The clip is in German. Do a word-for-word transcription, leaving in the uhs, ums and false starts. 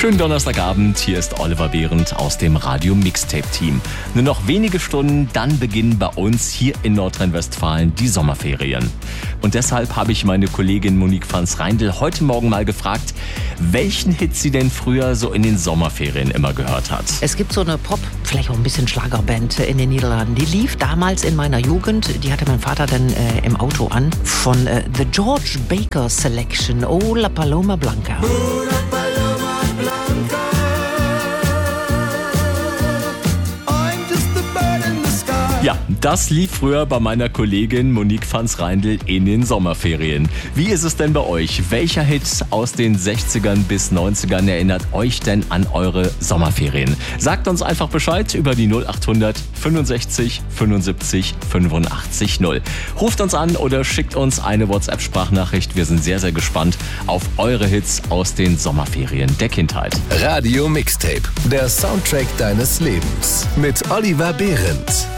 Schönen Donnerstagabend, hier ist Oliver Behrendt aus dem Radio Mixtape Team. Nur noch wenige Stunden, dann beginnen bei uns hier in Nordrhein-Westfalen die Sommerferien. Und deshalb habe ich meine Kollegin Monique van 's Reindl heute Morgen mal gefragt, welchen Hit sie denn früher so in den Sommerferien immer gehört hat. Es gibt so eine Pop, vielleicht auch ein bisschen Schlagerband in den Niederlanden. Die lief damals in meiner Jugend, die hatte mein Vater dann äh, im Auto an, von äh, The George Baker Selection, Oh La Paloma Blanca. Oh, La Paloma Blanca. I'm just the bird in the sky. Ja, das lief früher bei meiner Kollegin Monique van 's Reindl in den Sommerferien. Wie ist es denn bei euch? Welcher Hit aus den sechzigern bis neunzigern erinnert euch denn an eure Sommerferien? Sagt uns einfach Bescheid über die null acht hundert fünfundsechzig fünfundsiebzig fünfundachtzig null. Ruft uns an oder schickt uns eine WhatsApp-Sprachnachricht. Wir sind sehr, sehr gespannt auf eure Hits aus den Sommerferien der Kindheit. Radio Mixtape, der Soundtrack deines Lebens mit Oliver Behrendt.